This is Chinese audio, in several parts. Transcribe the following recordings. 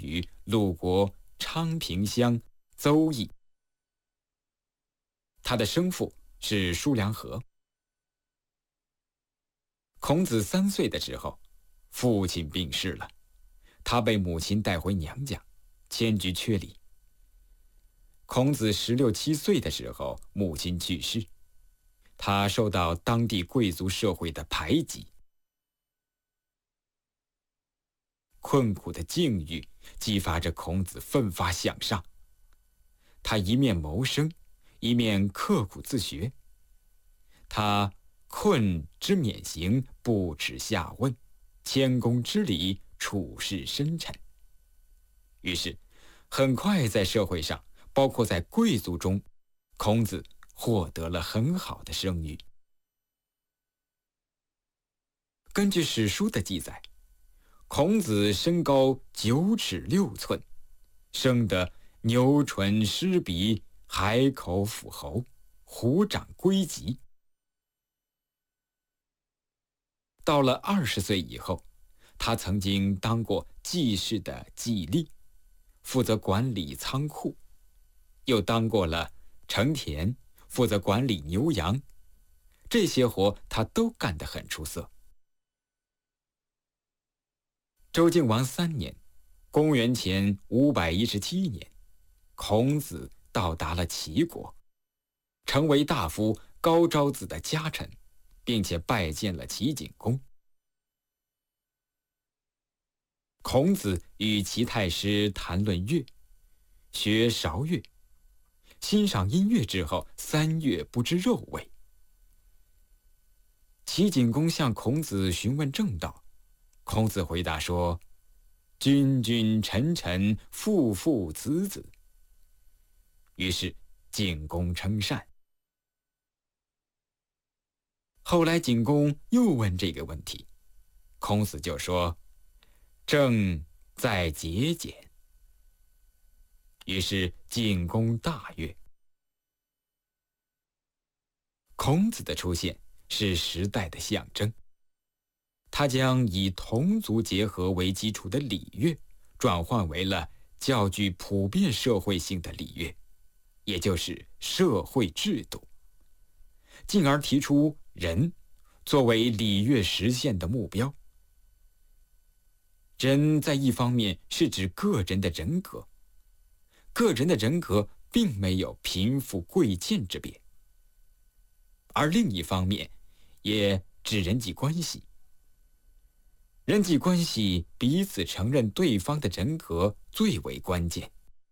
于鲁国昌平乡邹邑。他的生父是叔梁纥。孔子3岁的时候，父亲病逝了，他被母亲带回娘家，迁居阙里。孔子16、17岁的时候，母亲去世，他受到当地贵族社会的排挤。困苦的境遇激发着孔子奋发向上，他一面谋生，一面刻苦自学。他困之免刑，不耻下问，谦恭之礼，处事深沉。于是，很快在社会上，包括在贵族中，孔子获得了很好的声誉。根据史书的记载，孔子身高9尺6寸，生得牛唇狮鼻，海口腹喉，虎掌龟脊。到了20岁以后，他曾经当过季氏的季历，负责管理仓库，又当过了成田，负责管理牛羊。这些活他都干得很出色。周敬王3年，公元前517年，孔子到达了齐国，成为大夫高昭子的家臣，并且拜见了齐景公。孔子与齐太师谈论乐，学韶乐，欣赏音乐之后，3月不知肉味。齐景公向孔子询问正道，孔子回答说：“君君臣臣，父父子子。”于是景公称善。后来景公又问这个问题，孔子就说：“正在节俭。”于是景公大悦。孔子的出现是时代的象征，他将以同族结合为基础的礼乐转换为了较具普遍社会性的礼乐，也就是社会制度，进而提出仁作为礼乐实现的目标。仁在一方面是指个人的人格，个人的人格并没有贫富贵贱之别，而另一方面也指人际关系。人际关系彼此承认对方的人格最为关键。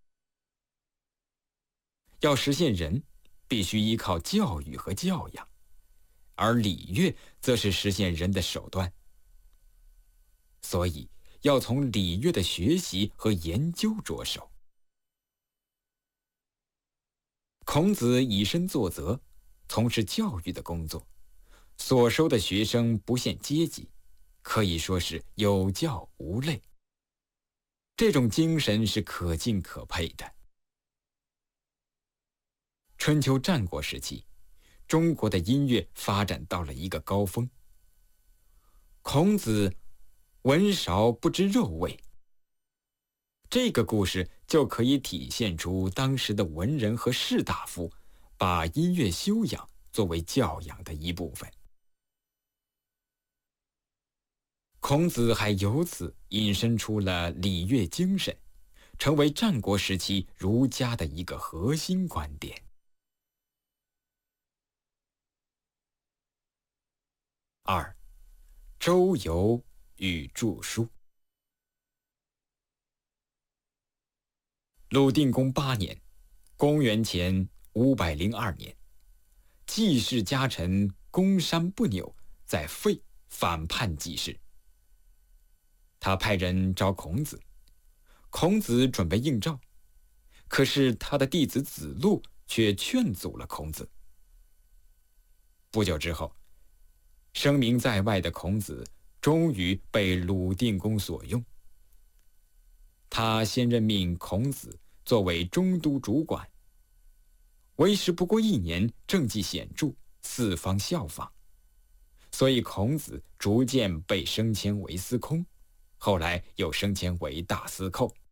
要实现仁，必须依靠教育和教养，而礼乐则是实现仁的手段。所以，要从礼乐的学习和研究着手。孔子以身作则，从事教育的工作，所收的学生不限阶级，可以说是有教无类。这种精神是可敬可佩的。春秋战国时期，中国的音乐发展到了一个高峰。孔子闻韶不知肉味，这个故事就可以体现出当时的文人和士大夫把音乐修养作为教养的一部分。孔子还由此引申出了礼乐精神，成为战国时期儒家的一个核心观点。2. 周游与著书。鲁定公8年，公元前502年，季氏家臣公山不扭在费反叛季氏。他派人找孔子，孔子准备应召，可是他的弟子子路却劝阻了孔子。不久之后，声名在外的孔子终于被鲁定公所用。他先任命孔子作为中都主管，为时不过1年，政绩显著，四方效仿，所以孔子逐渐被升迁为司空，后来又升迁为大司寇。